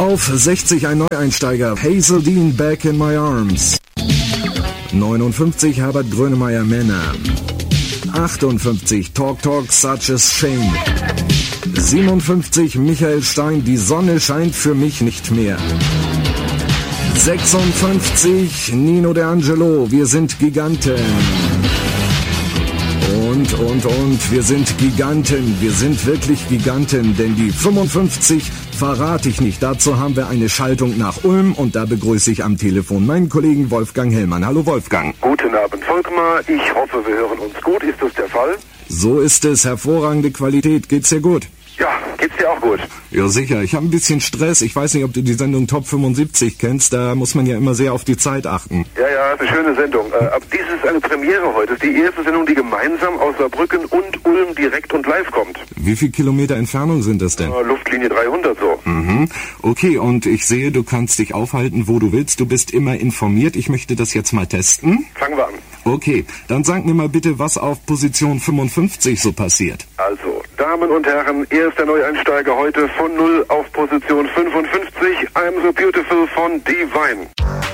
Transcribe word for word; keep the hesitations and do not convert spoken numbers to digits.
Auf sechzig ein Neueinsteiger, Hazel Dean, Back in My Arms. neunundfünfzig Herbert Grönemeyer, Männer. achtundfünfzig Talk Talk, Such a Shame. siebenundfünfzig Michael Stein, Die Sonne scheint für mich nicht mehr. sechsundfünfzig Nino D'Angelo, Wir sind Giganten. Und, und, und, wir sind Giganten, wir sind wirklich Giganten, denn die fünfundfünfzig verrate ich nicht. Dazu haben wir eine Schaltung nach Ulm und da begrüße ich am Telefon meinen Kollegen Wolfgang Hellmann. Hallo Wolfgang. Guten Abend Volkmar, ich hoffe, wir hören uns gut. Ist das der Fall? So ist es, hervorragende Qualität. Geht's dir gut? Ja, geht's dir auch gut? Ja, sicher. Ich habe ein bisschen Stress. Ich weiß nicht, ob du die Sendung Top fünfundsiebzig kennst. Da muss man ja immer sehr auf die Zeit achten. Ja, ja, ist eine schöne Sendung. Äh, aber dies ist eine Premiere heute. Es ist die erste Sendung, die gemeinsam aus Saarbrücken und Ulm direkt und live kommt. Wie viel Kilometer Entfernung sind das denn? Äh, Luftlinie dreihundert so. Mhm. Okay, und ich sehe, du kannst dich aufhalten, wo du willst. Du bist immer informiert. Ich möchte das jetzt mal testen. Fangen wir an. Okay, dann sag mir mal bitte, was auf Position fünfundfünfzig so passiert. Also, Damen und Herren, erster Neueinsteiger heute von null auf Position fünfundfünfzig. I'm so beautiful von Divine.